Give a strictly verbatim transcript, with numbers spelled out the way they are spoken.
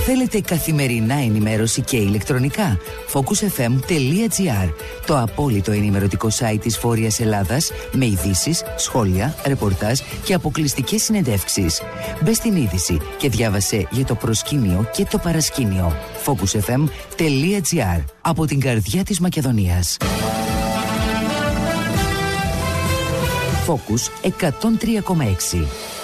Θέλετε καθημερινά ενημέρωση και ηλεκτρονικά? focusfm.gr, το απόλυτο ενημερωτικό site της Βόρειας Ελλάδας, με ειδήσεις, σχόλια, ρεπορτάζ και αποκλειστικές συνεντεύξεις. Μπες στην είδηση και διάβασε για το προσκήνιο και το παρασκήνιο. focusfm.gr, από την καρδιά της Μακεδονίας. Focus εκατόν τρία κόμμα έξι.